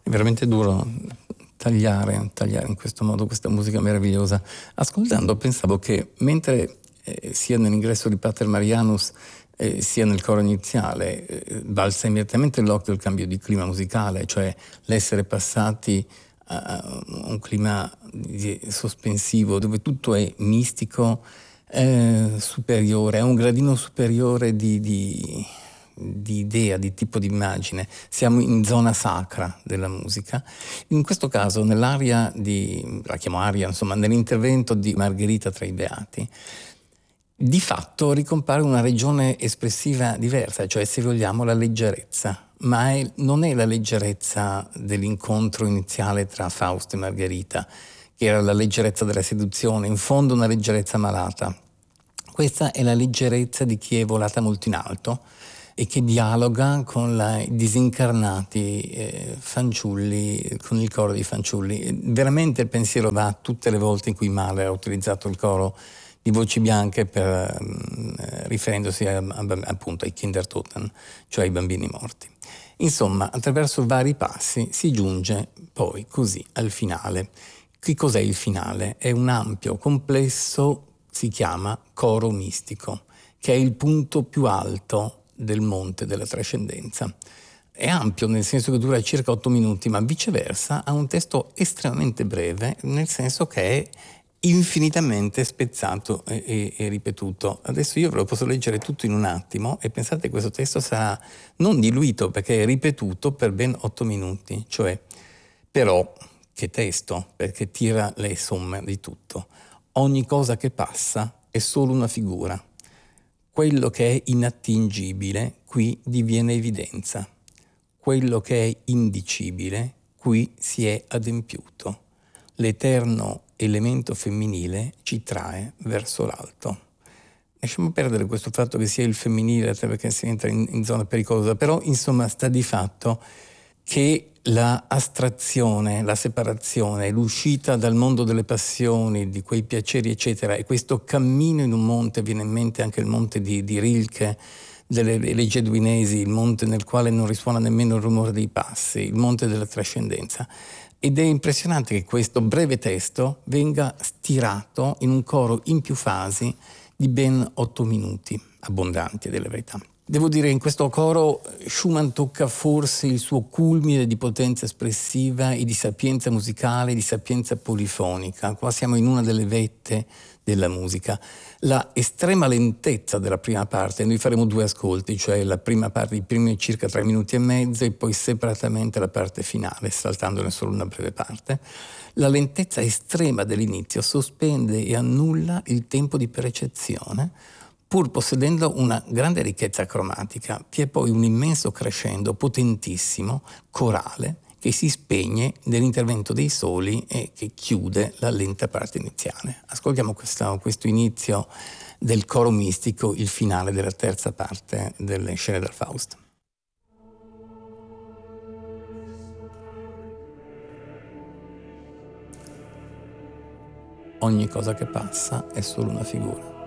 È veramente duro tagliare in questo modo questa musica meravigliosa. Ascoltando pensavo che mentre sia nell'ingresso di Pater Marianus sia nel coro iniziale balza immediatamente l'occhio il cambio di clima musicale, cioè l'essere passati a un clima sospensivo dove tutto è mistico, superiore, a un gradino superiore di idea, di tipo di immagine. Siamo in zona sacra della musica. In questo caso, nell'aria la chiamo aria, insomma, nell'intervento di Margherita tra i Beati, di fatto ricompare una regione espressiva diversa, cioè, se vogliamo, la leggerezza. Ma non è la leggerezza dell'incontro iniziale tra Fausto e Margherita, che era la leggerezza della seduzione, in fondo una leggerezza malata. Questa è la leggerezza di chi è volata molto in alto e che dialoga con i disincarnati fanciulli, con il coro dei fanciulli. Veramente il pensiero va tutte le volte in cui Mahler ha utilizzato il coro di voci bianche riferendosi appunto ai Kindertoten, cioè ai bambini morti. Insomma, attraverso vari passi si giunge poi così al finale. Che cos'è il finale? È un ampio complesso, si chiama coro mistico, che è il punto più alto del monte della trascendenza. È ampio nel senso che dura circa 8 minuti, ma viceversa ha un testo estremamente breve, nel senso che è infinitamente spezzato e ripetuto. Adesso io ve lo posso leggere tutto in un attimo e pensate che questo testo sarà non diluito perché è ripetuto per ben 8 minuti, cioè però che testo, perché tira le somme di tutto. Ogni cosa che passa è solo una figura. Quello che è inattingibile qui diviene evidenza. Quello che è indicibile qui si è adempiuto. L'eterno elemento femminile ci trae verso l'alto. Lasciamo perdere questo fatto che sia il femminile perché si entra in zona pericolosa, però insomma sta di fatto che la astrazione, la separazione, l'uscita dal mondo delle passioni, di quei piaceri eccetera, e questo cammino in un monte, viene in mente anche il monte di Rilke, delle Geduinesi, il monte nel quale non risuona nemmeno il rumore dei passi, il monte della trascendenza. Ed è impressionante che questo breve testo venga stirato in un coro in più fasi di ben 8 minuti, abbondanti della verità. Devo dire, in questo coro Schumann tocca forse il suo culmine di potenza espressiva e di sapienza musicale, di sapienza polifonica. Qua siamo in una delle vette della musica. La estrema lentezza della prima parte, noi faremo 2 ascolti, cioè la prima parte, i primi circa 3 minuti e mezzo e poi separatamente la parte finale, saltandone solo una breve parte. La lentezza estrema dell'inizio sospende e annulla il tempo di percezione, pur possedendo una grande ricchezza cromatica. Vi è poi un immenso crescendo potentissimo, corale, che si spegne nell'intervento dei soli e che chiude la lenta parte iniziale. Ascoltiamo questo inizio del coro mistico, il finale della terza parte delle scene del Faust. Ogni cosa che passa è solo una figura.